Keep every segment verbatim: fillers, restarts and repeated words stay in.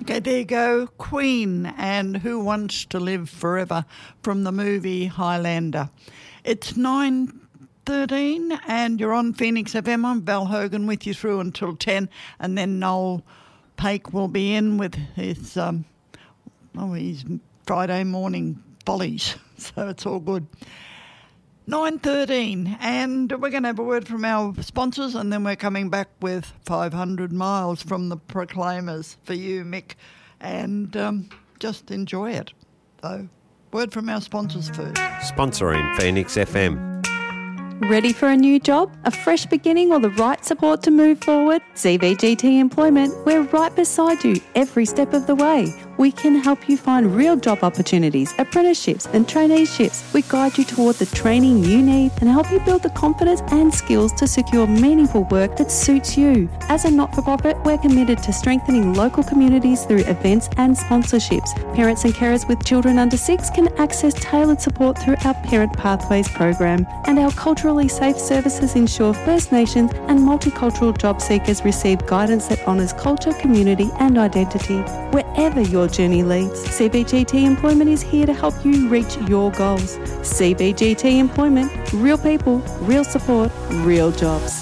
Okay, there you go. Queen and Who Wants to Live Forever from the movie Highlander. It's nine thirteen and you're on Phoenix F M. I'm Val Hogan with you through until ten, and then Noel Pake will be in with his, um, oh, his Friday morning follies, so it's all good. nine thirteen, and we're going to have a word from our sponsors, and then we're coming back with five hundred miles from the Proclaimers for you, Mick, and um, just enjoy it. So, word from our sponsors first. Sponsoring Phoenix F M. Ready for a new job, a fresh beginning, or the right support to move forward? C B G T Employment, we're right beside you every step of the way. We can help you find real job opportunities, apprenticeships and traineeships. We guide you toward the training you need and help you build the confidence and skills to secure meaningful work that suits you. As a not-for-profit, we're committed to strengthening local communities through events and sponsorships. Parents and carers with children under six can access tailored support through our Parent Pathways program, and our culturally safe services ensure First Nations and multicultural job seekers receive guidance that honours culture, community and identity. Wherever your journey leads, C B G T Employment is here to help you reach your goals. C B G T Employment, real people, real support, real jobs.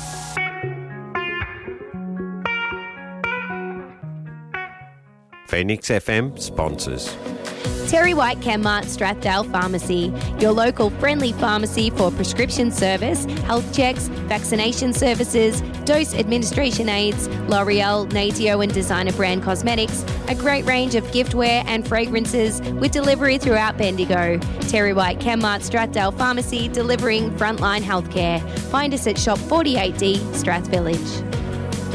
Phoenix F M sponsors. Terry White Chemmart Strathdale Pharmacy, your local friendly pharmacy for prescription service, health checks, vaccination services, dose administration aids, L'Oreal, Natio and designer brand cosmetics, a great range of giftware and fragrances with delivery throughout Bendigo. Terry White Chemmart Strathdale Pharmacy, delivering frontline healthcare. Find us at Shop forty-eight D, Strath Village.